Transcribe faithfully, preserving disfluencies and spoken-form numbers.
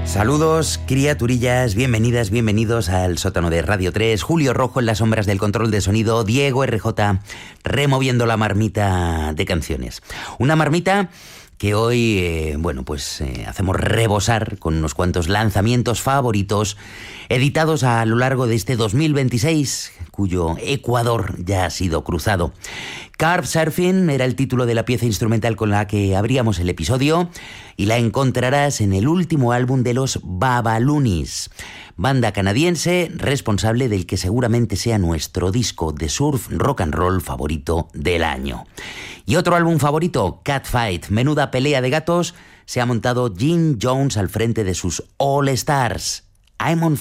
Saludos, criaturillas, bienvenidas, bienvenidos al sótano de Radio tres. Julio Rojo en las sombras del control de sonido, Diego R J removiendo la marmita de canciones. Una marmita que hoy, eh, bueno, pues eh, hacemos rebosar con unos cuantos lanzamientos favoritos editados a lo largo de este dos mil veintiséis, cuyo ecuador ya ha sido cruzado. Carp Surfing era el título de la pieza instrumental con la que abríamos el episodio y la encontrarás en el último álbum de los Babaloonies, banda canadiense responsable del que seguramente sea nuestro disco de surf rock and roll favorito del año. Y otro álbum favorito, Catfight, menuda pelea de gatos, se ha montado Jim Jones al frente de sus All Stars. I'm on